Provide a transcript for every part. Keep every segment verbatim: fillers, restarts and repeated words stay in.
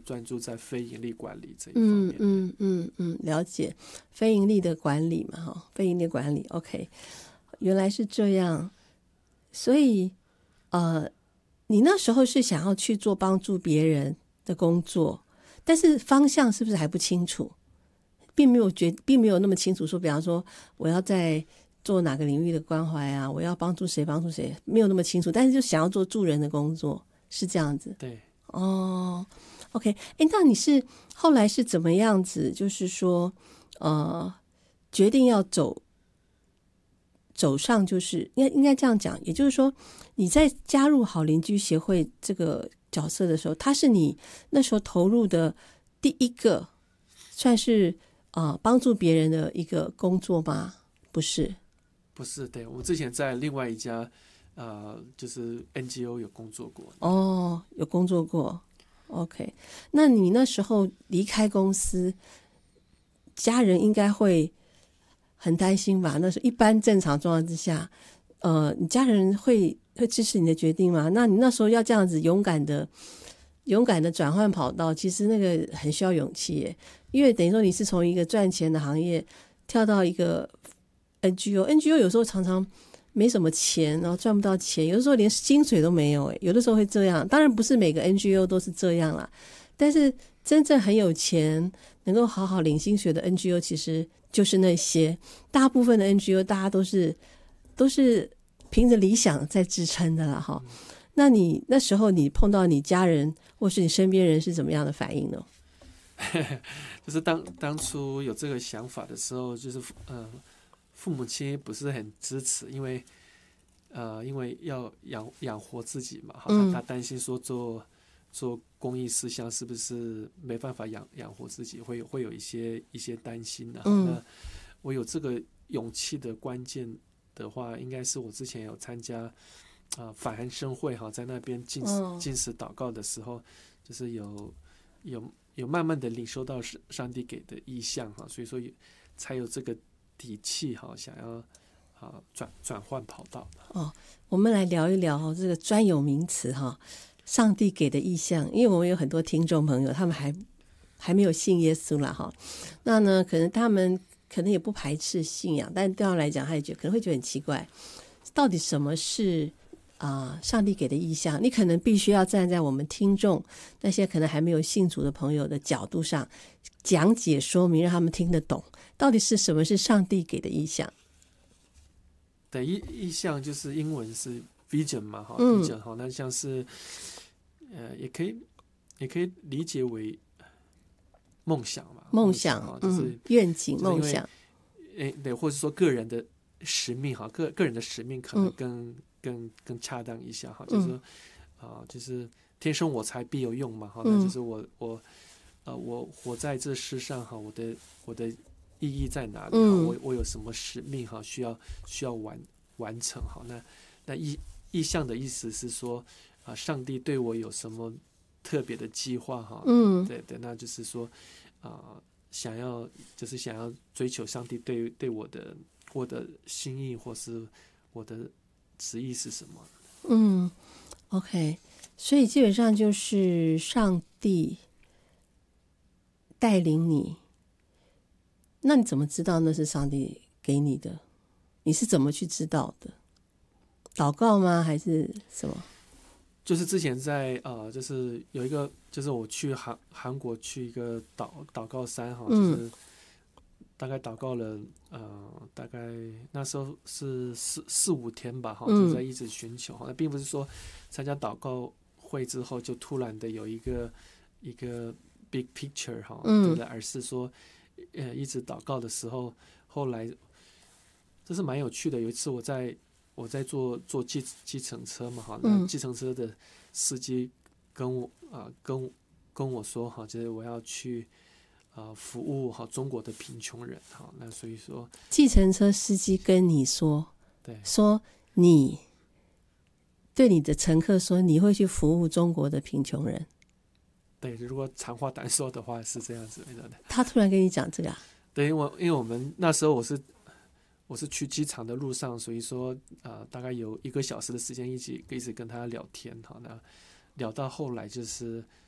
专注在非盈利管理这一方面。 嗯嗯嗯嗯，了解非盈利的管理嘛，哈，非盈利管理 ，OK， 原来是这样，所以呃，你那时候是想要去做帮助别人的工作，但是方向是不是还不清楚？并没有觉，并没有那么清楚说，比方说我要在做哪个领域的关怀啊，我要帮助谁帮助谁，没有那么清楚，但是就想要做助人的工作，是这样子。 对， 哦 ，OK， 哎，那你是后来是怎么样子？就是说，呃，决定要走走上，就是应该应该这样讲，也就是说，你在加入好邻居协会这个角色的时候，他是你那时候投入的第一个，算是啊、呃、帮助别人的一个工作吗？不是， 不是，对，我之前在另外一家呃就是 N G O 有工作过。 哦，有工作过 ，OK。那你那时候离开公司，家人应该会很担心吧？那是一般正常状况之下，呃，你家人会会支持你的决定吗？那你那时候要这样子勇敢的、勇敢的转换跑道，其实那个很需要勇气耶，因为等于说你是从一个赚钱的行业跳到一个 N G O，N G O 有时候常常没什么钱，然后赚不到钱，有的时候连薪水都没有，有的时候会这样。当然不是每个 N G O 都是这样啦，但是真正很有钱能够好好领薪水的 N G O 其实就是那些，大部分的 N G O 大家都是都是凭着理想在支撑的啦哈。那你那时候你碰到你家人或是你身边人是怎么样的反应呢？ 就是当当初有这个想法的时候，就是呃，父母亲不是很支持，因为呃，因为要养养活自己嘛，好像他担心说做做公益事项是不是没办法养养活自己，会会有一些一些担心的、啊。嗯、那我有这个勇气的关键的话，应该是我之前有参加啊、呃、反寒生会哈，在那边进进食祷告的时候，就是有有。有慢慢的领受到上帝给的意向哈，所以说才有这个底气哈，想要啊转转换跑道。 哦，我们来聊一聊这个专有名词哈，上帝给的意向。因为我们有很多听众朋友，他们还还没有信耶稣啦哈，那呢，可能他们可能也不排斥信仰，但对他们来讲，他也觉得可能会觉得很奇怪，到底什么是？啊、呃，上帝给的意向，你可能必须要站在我们听众那些可能还没有信主的朋友的角度上讲解说明，让他们听得懂到底是什么是上帝给的意向。 对，意意向就是英文是 vision 嘛，哈、 嗯、 vision 哈，那像是呃，也可以也可以理解为梦想嘛， 梦想哈，就是、嗯、愿景、梦想， 诶，对，或者说个人的使命哈，个个人的使命可能更。嗯更更恰当一下哈，就是啊、嗯呃，就是天生我材必有用嘛哈，那就是我我呃我活在这世上哈，我的我的意义在哪里？嗯、我我有什么使命哈？需要需要完完成哈？那那意意向的意思是说啊、呃，上帝对我有什么特别的计划哈？嗯，对对，那就是说啊、呃，想要就是想要追求上帝对对我的我的心意或是我的。旨意是什么？ 嗯 ，OK， 所以基本上就是上帝带领你。那你怎么知道那是上帝给你的？你是怎么去知道的？祷告吗？还是什么？ 就是之前在呃，就是有一个，就是我去韩韩国去一个祷祷告山哈，就是。嗯大概祷告了，呃，大概那时候是四四五天吧，哈，就在一直寻求。那、嗯、并不是说参加祷告会之后就突然的有一个一个 big picture 哈，对的，而是说，呃，一直祷告的时候，后来这是蛮有趣的。有一次我在我在坐坐计计程车嘛，哈，那计程车的司机跟我啊、呃、跟跟我说哈，就是我要去。呃，服务好中国的贫穷人，好，那所以说， 计程车司机跟你说， 对， 说你对你的乘客说，你会去服务中国的贫穷人。 对，如果长话短说的话是这样子的。 他突然跟你讲这个、啊？ 对，因为因为我们那时候我是我是去机场的路上，所以说呃，大概有一个小时的时间一起一直跟他聊天，好，那聊到后来就是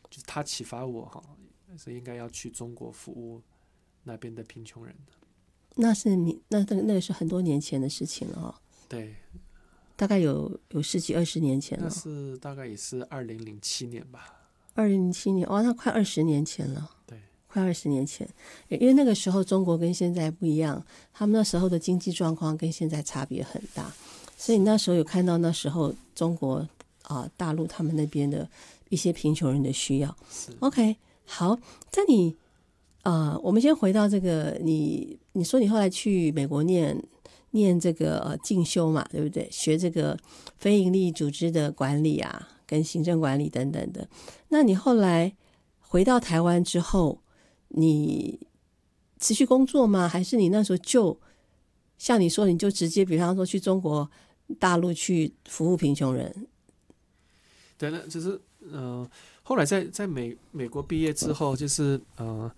就是他启发我哈，是应该要去中国服务那边的贫穷人的。 那是你那那那个是很多年前的事情了哦。 对， 大概有有十几二十年前了。 那是大概也是二零零七年吧。 二零零七年，哦，那快二十年前了。 对， 快二十年前，因为那个时候中国跟现在不一样，他们那时候的经济状况跟现在差别很大，所以你那时候有看到那时候中国啊、呃、大陆他们那边的一些贫穷人的需要。OK， 好，在你呃，我们先回到这个，你你说你后来去美国念念这个呃进修嘛，对不对？学这个非营利组织的管理啊，跟行政管理等等的。那你后来回到台湾之后，你持续工作吗？还是你那时候就像你说，你就直接比方说去中国大陆去服务贫穷人？ 对，那就是呃，后来在在美美国毕业之后，就是呃，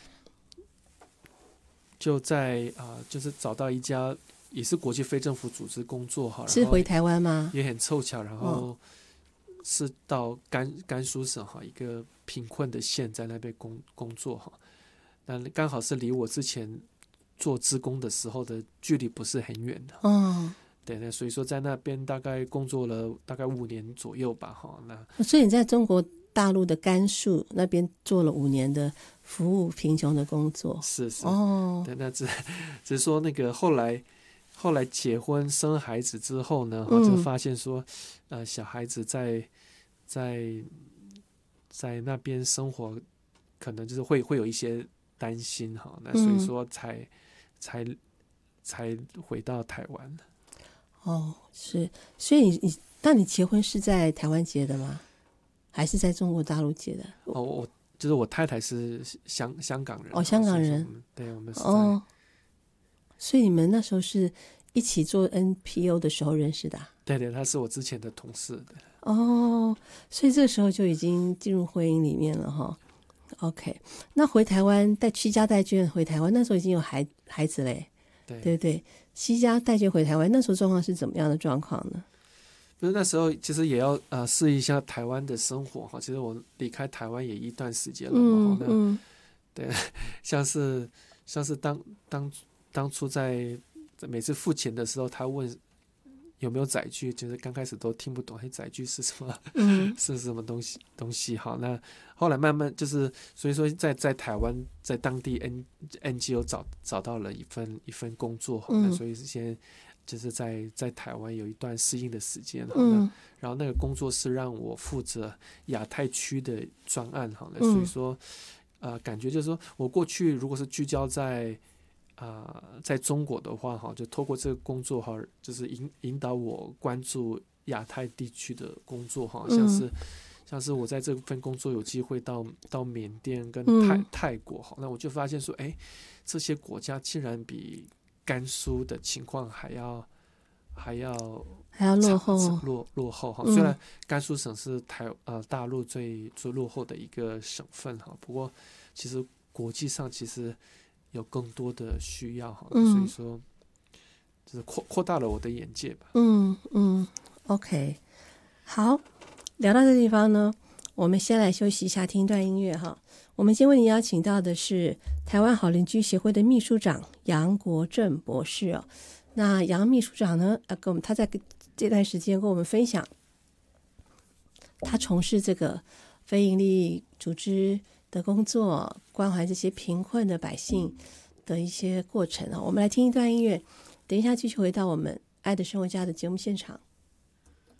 就在啊、呃，就是找到一家也是国际非政府组织工作哈， 是回台湾吗？ 也很凑巧，然后是到甘甘肃省哈一个贫困的县，在那边工工作哈。那刚好是离我之前做志工的时候的距离不是很远的。 哦， 对，那所以说在那边大概工作了大概五年左右吧哈。那所以你在中国大陆的甘肃那边做了五年的服务贫穷的工作。 是是哦， 对，那只只是说那个后来后来结婚生孩子之后呢， 嗯、 就发现说，呃，小孩子在在在那边生活，可能就是会会有一些担心哈，那所以说才、嗯、才才回到台湾。 哦，是，所以你你那你结婚是在台湾结的吗？还是在中国大陆结的？ 哦，我就是我太太是香香港人。 哦，香港人。 对，我们是在。 哦，所以你们那时候是一起做 N P O 的时候认识的、啊？ 对对，他是我之前的同事。 哦，所以这个时候就已经进入婚姻里面了哈。OK， 那回台湾带惜家带眷回台湾，那时候已经有孩孩子嘞， 对对对，惜家带眷回台湾，那时候状况是怎么样的状况呢？ 就是那时候其实也要呃试一下台湾的生活哈。其实我离开台湾也一段时间了嘛。 嗯嗯， 对，像是像是当当当初在每次付钱的时候，他问有没有载具，就是刚开始都听不懂，嘿，载具是什么？嗯，是什么东西东西？好，那后来慢慢就是，所以说在在台湾，在当地 N N G O 找找到了一份一份工作，好，那所以先就是在在台湾有一段适应的时间，好，那然后那个工作是让我负责亚太区的专案，好，那所以说呃，感觉就是说我过去如果是聚焦在啊、呃，在中国的话，哈，就透过这个工作哈，就是引引导我关注亚太地区的工作哈，像是、嗯、像是我在这份工作有机会到到缅甸跟泰、嗯、泰国哈，那我就发现说，哎，这些国家竟然比甘肃的情况还要还要还要落后落落后哈。虽然甘肃省是台呃大陆最最落后的一个省份哈，不过其实国际上其实有更多的需要哈，嗯、所以说就是扩扩大了我的眼界吧。 嗯嗯 ，OK， 好，聊到这地方呢，我们先来休息一下，听一段音乐哈。我们今天为您邀请到的是台湾好邻居协会的秘书长杨国正博士哦。那杨秘书长呢，呃，跟我们他在这段时间跟我们分享，他从事这个非营利组织的工作，关怀这些贫困的百姓的一些过程啊。我们来听一段音乐，等一下继续回到我们爱的生活家的节目现场。